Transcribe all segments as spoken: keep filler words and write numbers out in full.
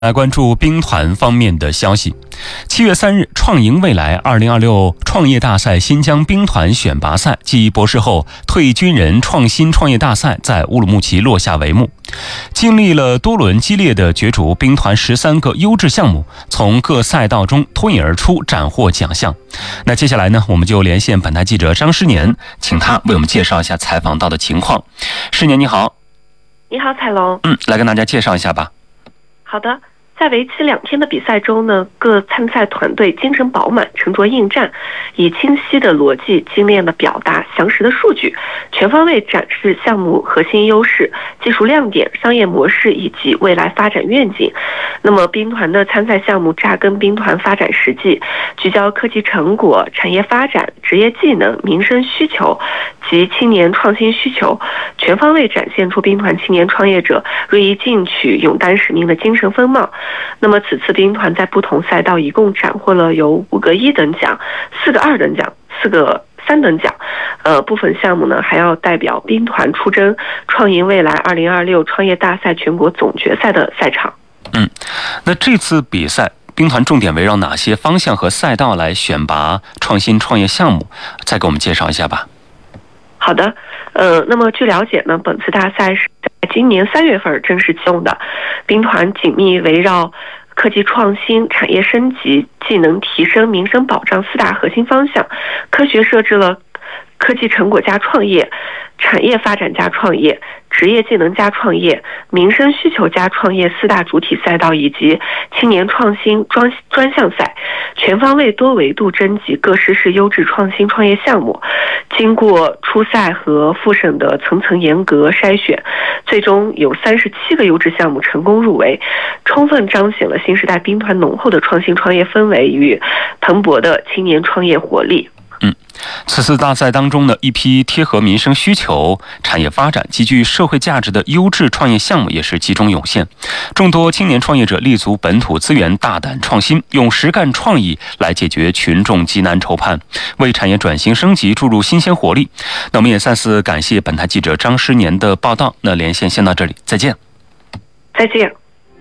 来关注兵团方面的消息。七月三日，创营未来二零二六创业大赛新疆兵团选拔赛暨博士后退军人创新创业大赛在乌鲁木齐落下帷幕。经历了多轮激烈的角逐，兵团十三个优质项目从各赛道中脱颖而出，斩获奖项。那接下来呢，我们就连线本台记者张诗年，请他为我们介绍一下采访到的情况。诗年你好。 你好，彩龙。 嗯，来跟大家介绍一下吧。 好的。在为期两天的比赛中呢，各参赛团队精神饱满，沉着应战，以清晰的逻辑、精炼的表达、详实的数据，全方位展示项目核心优势、技术亮点、商业模式以及未来发展愿景。那么，兵团的参赛项目扎根兵团发展实际，聚焦科技成果、产业发展、职业技能、民生需求及青年创新需求，全方位展现出兵团青年创业者锐意进取、勇担使命的精神风貌。那么此次兵团在不同赛道一共斩获了有五个一等奖、四个二等奖、四个三等奖，呃，部分项目呢还要代表兵团出征创营未来二零二六创业大赛全国总决赛的赛场。 嗯，那这次比赛兵团重点围绕哪些方向和赛道来选拔创新创业项目？再给我们介绍一下吧。 好的，呃，那么据了解呢，本次大赛是在今年三月份正式启动的。兵团紧密围绕科技创新、产业升级、技能提升、民生保障四大核心方向，科学设置了科技成果加创业、产业发展加创业、职业技能加创业、民生需求加创业四大主体赛道，以及青年创新专专项赛，全方位多维度征集各市市优质创新创业项目，经过初赛和复审的层层严格筛选，最终有三十七个优质项目成功入围，充分彰显了新时代兵团浓厚的创新创业氛围与蓬勃的青年创业活力。 嗯，此次大赛当中呢，一批贴合民生需求、产业发展、极具社会价值的优质创业项目也是集中涌现。众多青年创业者立足本土资源，大胆创新，用实干创意来解决群众急难愁盼，为产业转型升级注入新鲜活力。那我们也再次感谢本台记者张诗年的报道。那连线先到这里，再见。 再见。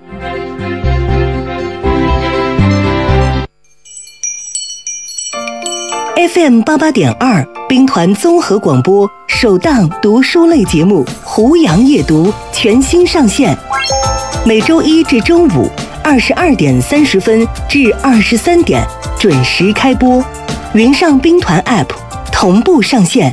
F M 八八点二兵团综合广播首档读书类节目《胡杨夜读》全新上线，每周一至周五二十二点三十分至二十三点准时开播，云上兵团 App 同步上线。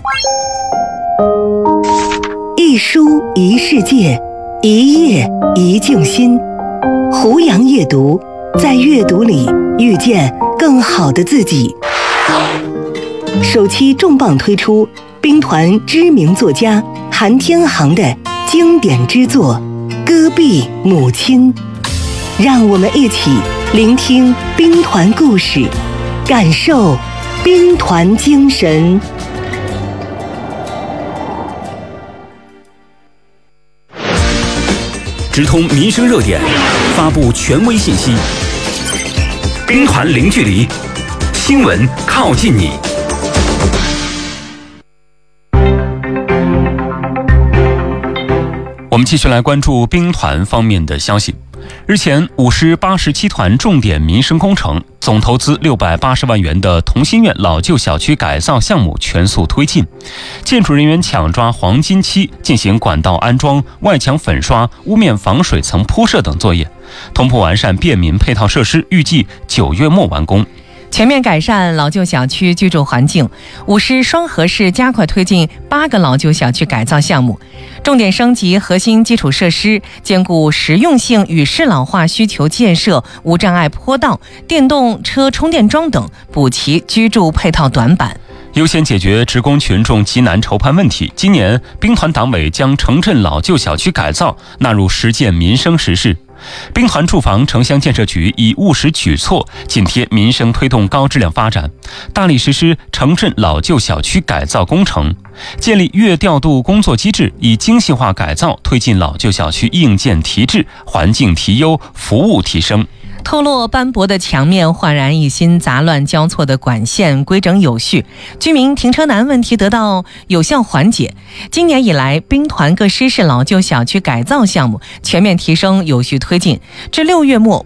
一书一世界，一页一静心。胡杨夜读，在阅读里遇见更好的自己。首期重磅推出兵团知名作家韩天航的经典之作《戈壁母亲》，让我们一起聆听兵团故事，感受兵团精神。 直通民生热点，发布权威信息，兵团零距离，新闻靠近你。 我们继续来关注兵团方面的消息。日前，五师八十七团重点民生工程总投资六百八十万元的同心苑老旧小区改造项目全速推进，建筑人员抢抓黄金期进行管道安装、外墙粉刷、屋面防水层铺设等作业，同步完善便民配套设施，预计九月末完工。 全面改善老旧小区居住环境，五师双河市加快推进八个老旧小区改造项目，重点升级核心基础设施，兼顾实用性与适老化需求建设，无障碍坡道、电动车充电桩等，补齐居住配套短板。 优先解决职工群众急难愁盼问题。今年，兵团党委将城镇老旧小区改造纳入实践民生实事。兵团住房城乡建设局以务实举措紧贴民生，推动高质量发展，大力实施城镇老旧小区改造工程，建立月调度工作机制，以精细化改造推进老旧小区硬件提质、环境提优、服务提升。 脱落斑驳的墙面焕然一新，杂乱交错的管线规整有序，居民停车难问题得到有效缓解。今年以来，兵团各失事老旧小区改造项目全面提升有序推进，至六月末